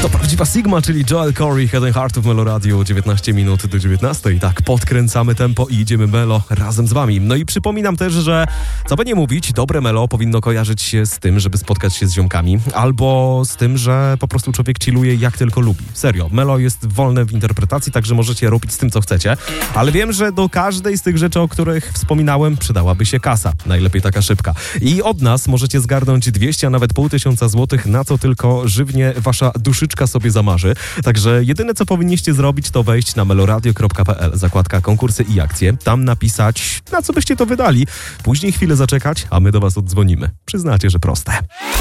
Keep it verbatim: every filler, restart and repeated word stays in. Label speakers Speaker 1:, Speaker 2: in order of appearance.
Speaker 1: To prawdziwa Sigma, czyli Joel Corey, Head and Heart w Melo Radio, dziewiętnaście minut do dziewiętnastej. Tak, podkręcamy tempo i idziemy Melo razem z wami. No i przypominam też, że co by nie mówić, dobre Melo powinno kojarzyć się z tym, żeby spotkać się z ziomkami, albo z tym, że po prostu człowiek chilluje jak tylko lubi. Serio, Melo jest wolne w interpretacji, także możecie robić z tym, co chcecie, ale wiem, że do każdej z tych rzeczy, o których wspominałem, przydałaby się kasa. Najlepiej taka szybka. I od nas możecie zgarnąć dwieście, a nawet pół tysiąca złotych, na co tylko żywnie wasza duszyczka sobie zamarzy. Także jedyne, co powinniście zrobić, to wejść na meloradio kropka p l, zakładka konkursy i akcje, tam napisać, na co byście to wydali. Później chwilę zaczekać, a my do was oddzwonimy. Przyznacie, że proste.